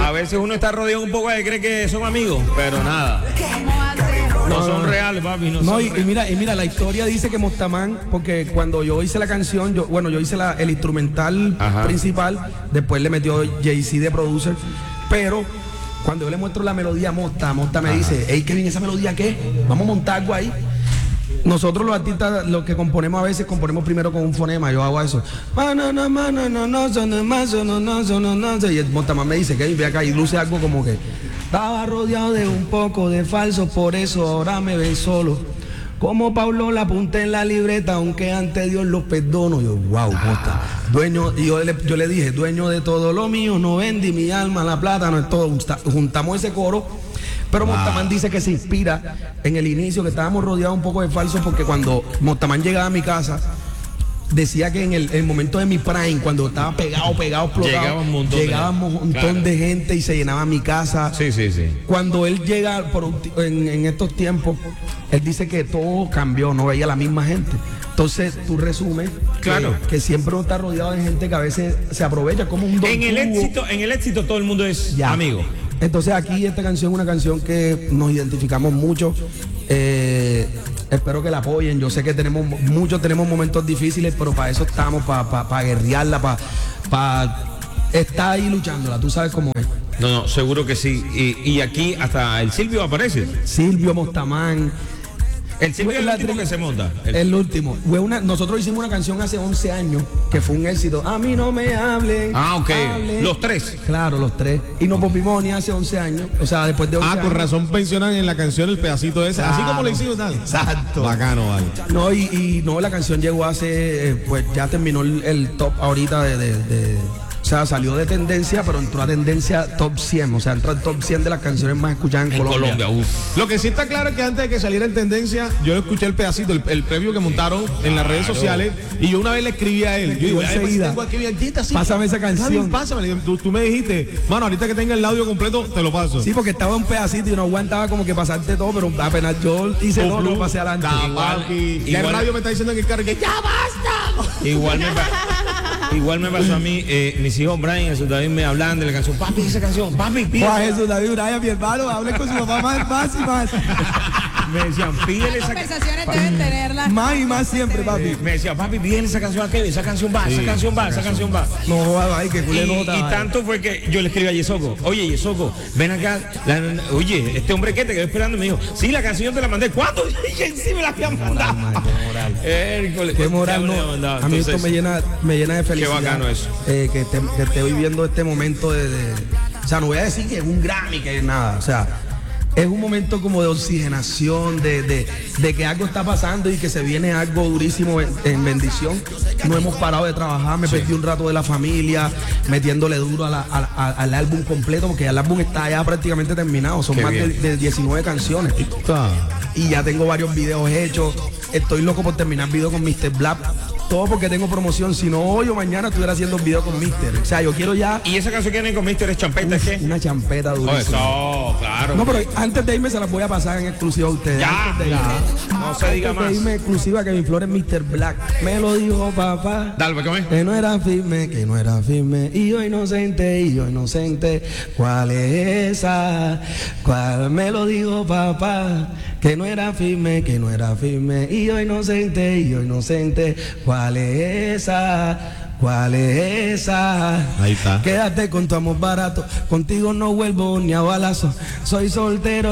A veces uno está rodeado un poco de cree que son amigos, pero nada. No son reales, papi. Y mira, la historia dice que Mostamán, porque cuando yo hice la canción, yo hice el instrumental principal, después le metió Jay-Z de producer, pero cuando yo le muestro la melodía a Mosta me dice, hey Kevin, ¿esa melodía qué? Vamos a montar algo ahí. Nosotros los artistas, los que componemos a veces, componemos primero con un fonema, yo hago eso. Y el Mostamán me dice, Kevin, ve acá, y luce algo como que estaba rodeado de un poco de falsos, por eso ahora me ven solo. Como Pablo la apunté en la libreta, aunque ante Dios los perdono. Yo, wow, Mosta. Dueño, y yo le dije, dueño de todo lo mío, no vendí mi alma, la plata, no es todo. Juntamos ese coro. Pero Mostamán dice que se inspira en el inicio, que estábamos rodeados un poco de falsos, porque cuando Mostamán llegaba a mi casa, decía que en el momento de mi prime, cuando estaba pegado, explotado, llegaba un montón de gente y se llenaba mi casa. Sí. Cuando él llega en estos tiempos, él dice que todo cambió, no veía la misma gente. Entonces tú resumes que siempre uno está rodeado de gente que a veces se aprovecha como un don. En el éxito todo el mundo es amigo. Entonces aquí esta canción es una canción que nos identificamos mucho. Espero que la apoyen. Yo sé que tenemos momentos difíciles, pero para eso estamos, para guerrearla, para estar ahí luchándola. Tú sabes cómo es. No, seguro que sí. Y aquí hasta el Silvio aparece. Silvio, Mostamán. El Silvio es el último que se monta. El último. Nosotros hicimos una canción hace 11 años que fue un éxito. A mí no me hablen. Ok. Hablen. Los tres. Claro, los tres. Y nos volvimos ni hace 11 años. O sea, después de 11 años. Con razón mencionan en la canción el pedacito ese. Así como lo hicimos tal. Exacto. Bacano, vale. No, y la canción llegó hace, pues ya terminó el top ahorita o sea, salió de tendencia, pero entró a tendencia top 100. O sea, entró al top 100 de las canciones más escuchadas en Colombia. Lo que sí está claro es que antes de que saliera en tendencia, yo escuché el pedacito, el preview que montaron en las redes sociales, y yo una vez le escribí a él. Yo digo, pásame esa canción. Pásame. Tú me dijiste, mano, ahorita que tenga el audio completo, te lo paso. Sí, porque estaba un pedacito y no aguantaba como que pasarte todo, pero apenas yo hice todo, lo pasé adelante. Y el radio me está diciendo en el carro que ya basta. Igual me pasó a mí, mis hijos Brian y Jesús David me hablan de la canción. Papi, esa canción, papi, pide. Jesús David, Brian, mi hermano, hable con su papá más y más. Me decían, pídele esa canción. Conversaciones deben tenerlas. Más y más siempre, papi. Me decían, papi, pídele esa canción a Kevin, esa canción va. No, ay, que culero. Y tanto fue que yo le escribí a Yesoko, oye, Yesoko, ven acá. Oye, este hombre que te quedó esperando me dijo, sí, la canción te la mandé. ¿Cuándo? Y él sí me la había mandado. Qué moral, no. A mí esto me llena de felicidad. Qué bacano eso. Que esté viviendo este momento o sea, no voy a decir que es un Grammy, que es nada. O sea, es un momento como de oxigenación, de que algo está pasando y que se viene algo durísimo en bendición. No hemos parado de trabajar, me perdí un rato de la familia, metiéndole duro al álbum completo, porque el álbum está ya prácticamente terminado. Son más de 19 canciones. Y ya tengo varios videos hechos. Estoy loco por terminar video con Mr. Black. Todo porque tengo promoción. Si no, hoy o mañana estuviera haciendo un video con Mister. O sea, yo quiero ya. ¿Y esa canción que viene con Mister es champeta? ¿Es qué? Una champeta durísima. Eso, claro. No, pero antes de irme se las voy a pasar en exclusiva a ustedes. No se diga más. Antes de irme exclusiva, que mi flor es Mr. Black. Me lo dijo papá. Dale, ¿cómo es? Que no era firme. Y yo inocente. ¿Cuál es esa? ¿Cuál? Me lo dijo papá. Que no era firme. Y yo inocente. ¿Cuál es esa? Ahí está. Quédate con tu amor barato. Contigo no vuelvo ni a balazo. Soy soltero.